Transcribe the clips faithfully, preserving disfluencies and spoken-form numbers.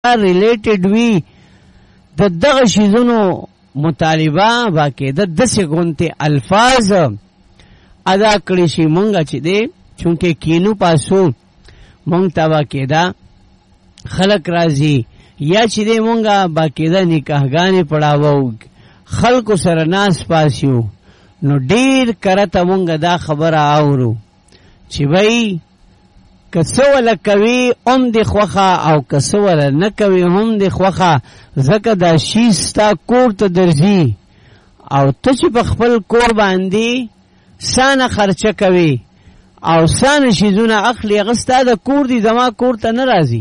ریلیټډ وي د دغه شیزونو مطالبه باقاعده داسې غونتې الفاظ ادا کړی شي مونږ چې دی چونکې کینو پاسو مونږ ته باقاعده خلق راځي یا چې دی مونږه باقاعده نکاحګانې پړاوو خلکو سره ناس پاسیو نو ډیر کرته مونږ دا خبره اورو چې وای کسو ولا کوي هم دی خوخه او کسو ولا نه کوي هم دی خوخه زکه دا شی ستا کور ته درځي او ته چې په خپل کور باندې سانه خرچه کوي او سانه شیزونه اخلي غستا د کور دی زما کور ته نه راځي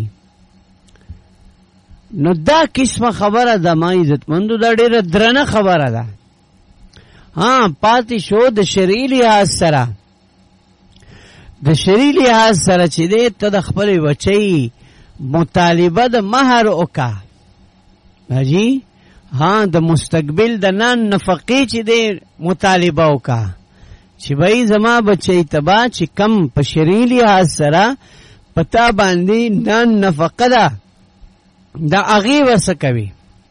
نو دا قسمه خبره ده ما عزتمندو دا ډیره درنه خبره ده ها پاتې شو د شرعي لحاظ سره د شرعي لحاظ سره چې دی ته د خپل بچی مطالبه د مهر وکا حاجی ها د مستقبل د نان نفقې چې دی مطالبه وکا چې بھئی زما بچی تبا چې کم په شرعي لحاظ سره پتا باندې نان نفقه ده دا اغي وسه کوي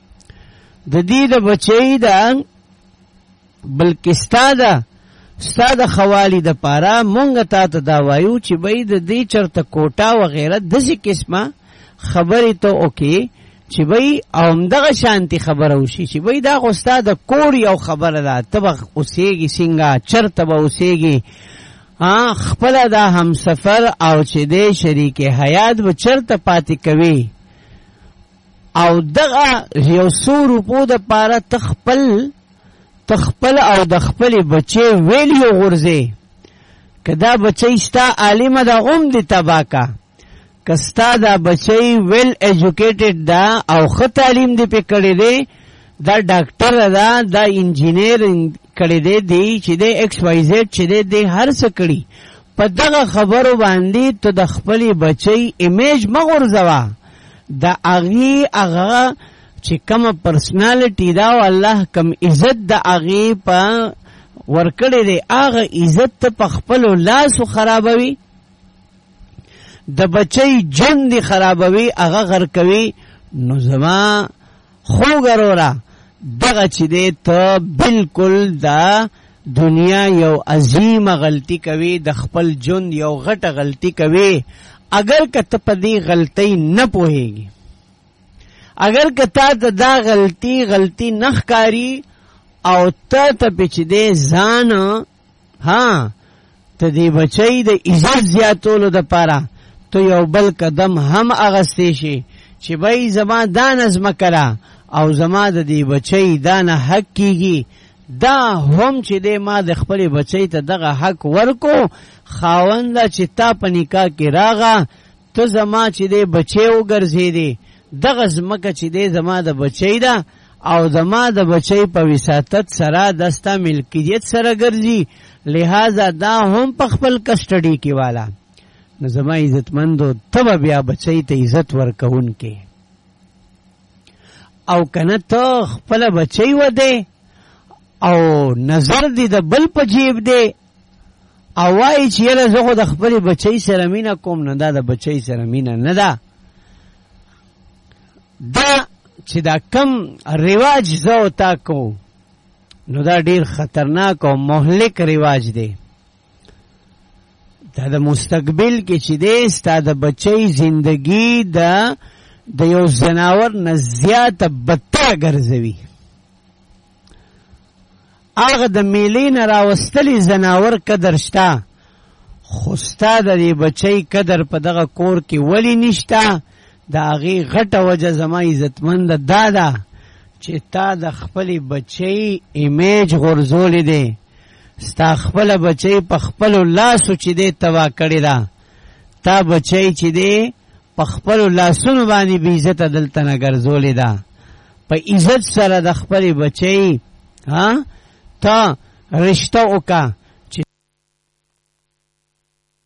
د دې د بچی دا بلکې ستاده ستاده خوالي د پاره مونږ ته ته دا وایو چې بھئی د دې چرته کوټا وغیرہ داسې قسمه خبرې ته اوکې چې بھئی اومدغه شانتي خبره وشي چې بھئی دا خو ستاده کور یو خبره ده ته به اوسېږي څنګه چرته به اوسېږي ها خپله دا همسفر او چې دی شریک حیات به چرته پاتې کوي او دغه یو څو روپو د پاره تخپل تخپل او د خپل بچي ویلیو غورځي کدا بچي ستا عالم ده اوم دي تباکا کستا دا بچي ویل ایجوکیټډ دا او خ تعلیم دی په کړی دی دا ډاکټر دا دا انجینیر کړی دی دی چې دی ایکس وای زد چې دی دی هر څه کړی په دغه خبرو باندې ته د خپل بچي ایمیج مغورځوا دا اغي اغا چې کوم پرسنالټی دا او الله کم عزت د اغي په ورکړی دی اغه عزت په خپل لاس خرابوي د بچی جن دی خرابوي اغه غر کوي نو زما خو ګرورا دغه چې دی ته بالکل دا دنیا یو عظیم غلطی کوي د خپل جن یو غټه غلطی کوي اگر کته په دې غلطی نه پوهیږي اگر کته ته دا غلطی غلطی نخکاری او ته ته پچ دې ځان ها ته دې بچی د عزت زیاتولو د پاره ته یو بل قدم هم اغستې شي چې بای زما دا نظم کرا او زما د دې بچی دا نه حق کیږي دا هم چې دې ما د خپل بچی ته دغه حق ورکو خاوند چې تا په نکاح کې راغه ته زما چې دې بچی وګرځې دي دغه زمکه چې دې زما د بچی دا او زما د بچی په وساتت سره دستا ملکیت سره ګرځي لہذا دا هم په خپل کسټډي کې والا نو زما عزتمندو ته بیا بچی ته عزت ورکون کې او کنه ته خپل بچی و دې او نظر دې د بل په جیب دې او وای چې یره زه د خپل بچی سره مینا کوم نه دا د بچی سره مینا نه ده دا چې دا کم رواج زو تا کو نو دا ډیر خطرناک او مهلک رواج دی دا د مستقبل کې چې دی ستا د بچی زندگی دا د یو زناور نه زیاته بدتر ګرځوي هغه د میلې نه راوستلي زناور قدر شته خو ستا د دې بچی قدر په دغه کور کې ولی نشته د هغې غټه وجه زما عزتمنده دا ده چې تا د خپل بچی ایمیج غورځولی دی ستا خپل بچی په خپلو لاسو چې دی تباه کړې ده تا بچی چې دی په خپلو لاسونو باندې بې عزته دلته نه ګرځولې ده په عزت سره د خپل بچی ها تا رشته وکړه چې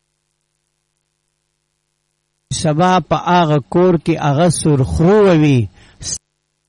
سبا په هغه کور کې هغه سرخرو وي